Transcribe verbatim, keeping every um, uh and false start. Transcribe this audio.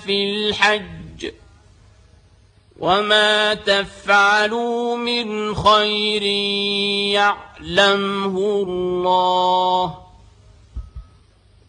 في الحج وما تفعلوا من خير يعلمه الله